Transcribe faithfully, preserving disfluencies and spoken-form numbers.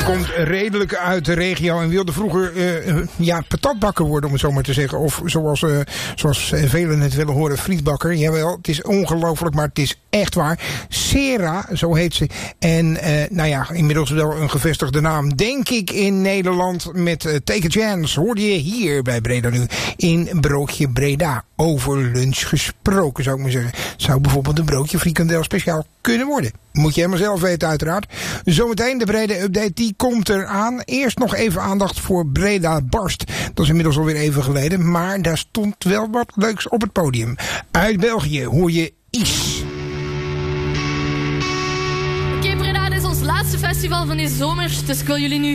komt redelijk uit de regio en wilde vroeger uh, ja, patatbakker worden, om het zo maar te zeggen. Of zoals, uh, zoals velen het willen horen, frietbakker. Jawel, het is ongelooflijk, maar het is echt waar. Sera, zo heet ze. En uh, nou ja, inmiddels wel een gevestigde naam, denk ik, in Nederland. Met uh, Take a Chance hoorde je hier bij Breda Nu in Broodje Breda. Over lunch gesproken, zou ik maar zeggen. Zou bijvoorbeeld een broodje frikandel speciaal kunnen worden. Moet je helemaal zelf weten, uiteraard. Zometeen de Breda Update, die komt eraan. Eerst nog even aandacht voor Breda Barst. Dat is inmiddels alweer even geleden. Maar daar stond wel wat leuks op het podium. Uit België hoor je Is. Oké, okay, Breda, dit is ons laatste festival van deze zomer. Dus ik wil jullie nu